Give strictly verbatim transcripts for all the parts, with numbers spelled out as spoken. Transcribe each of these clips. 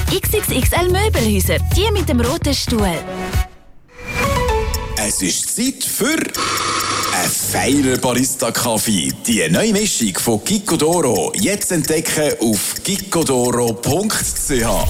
X X X L Möbelhäuser, die mit dem roten Stuhl. Es ist Zeit für einen feinen Barista-Kaffee. Die neue Mischung von Gicodoro jetzt entdecken auf gicodoro punkt c h.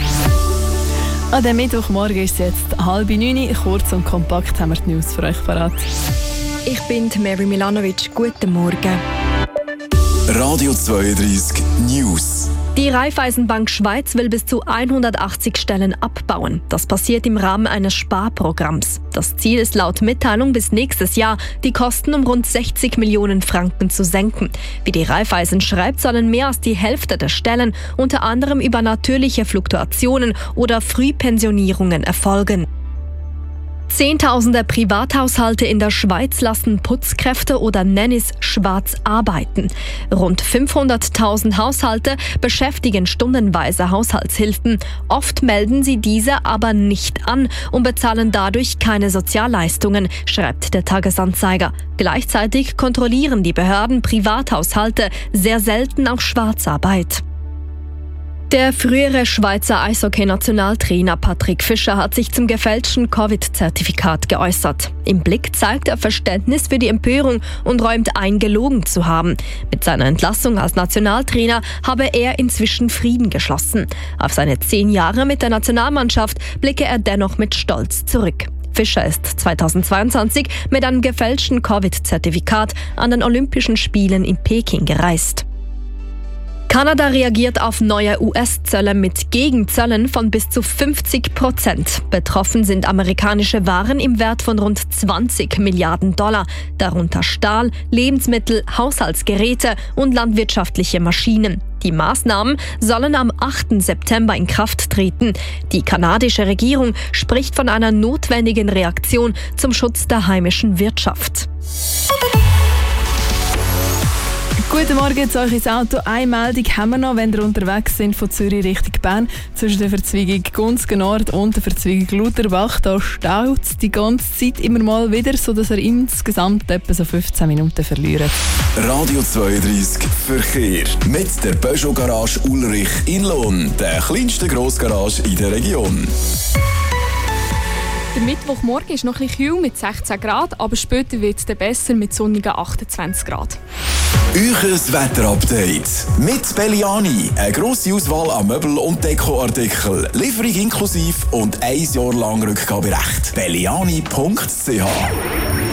An dem Mittwochmorgen ist es jetzt halb neun. Kurz und kompakt haben wir die News für euch parat. Ich bin Mary Milanovic. Guten Morgen. Radio zweiunddreißig News. Die Raiffeisenbank Schweiz will bis zu hundertachtzig Stellen abbauen. Das passiert im Rahmen eines Sparprogramms. Das Ziel ist laut Mitteilung bis nächstes Jahr, die Kosten um rund sechzig Millionen Franken zu senken. Wie die Raiffeisen schreibt, sollen mehr als die Hälfte der Stellen unter anderem über natürliche Fluktuationen oder Frühpensionierungen erfolgen. Zehntausende Privathaushalte in der Schweiz lassen Putzkräfte oder Nannies schwarz arbeiten. Rund fünfhunderttausend Haushalte beschäftigen stundenweise Haushaltshilfen. Oft melden sie diese aber nicht an und bezahlen dadurch keine Sozialleistungen, schreibt der Tagesanzeiger. Gleichzeitig kontrollieren die Behörden Privathaushalte sehr selten auf Schwarzarbeit. Der frühere Schweizer Eishockey-Nationaltrainer Patrick Fischer hat sich zum gefälschten Covid-Zertifikat geäußert. Im Blick zeigt er Verständnis für die Empörung und räumt ein, gelogen zu haben. Mit seiner Entlassung als Nationaltrainer habe er inzwischen Frieden geschlossen. Auf seine zehn Jahre mit der Nationalmannschaft blicke er dennoch mit Stolz zurück. Fischer ist zweitausendzweiundzwanzig mit einem gefälschten Covid-Zertifikat an den Olympischen Spielen in Peking gereist. Kanada reagiert auf neue U S-Zölle mit Gegenzöllen von bis zu fünfzig Prozent. Betroffen sind amerikanische Waren im Wert von rund zwanzig Milliarden Dollar, darunter Stahl, Lebensmittel, Haushaltsgeräte und landwirtschaftliche Maschinen. Die Maßnahmen sollen am achten September in Kraft treten. Die kanadische Regierung spricht von einer notwendigen Reaktion zum Schutz der heimischen Wirtschaft. Guten Morgen zu euch ins Auto. Eine Meldung haben wir noch, wenn ihr unterwegs sind von Zürich Richtung Bern. Zwischen der Verzweigung Gunzgen Nord und der Verzweigung Lutherbach. Da staut es die ganze Zeit immer mal wieder, sodass ihr insgesamt etwa so fünfzehn Minuten verliert. Radio zweiunddreißig Verkehr. Mit der Peugeot Garage Ulrich in Lohn. Der kleinsten Grossgarage in der Region. Der Mittwochmorgen ist noch ein bisschen kühl mit sechzehn Grad, aber später wird es dann besser mit sonnigen achtundzwanzig Grad. Euches Wetterupdate mit Belliani. Eine grosse Auswahl an Möbel- und Dekoartikeln. Lieferung inklusive und ein Jahr lang Rückgaberecht. belliani punkt c h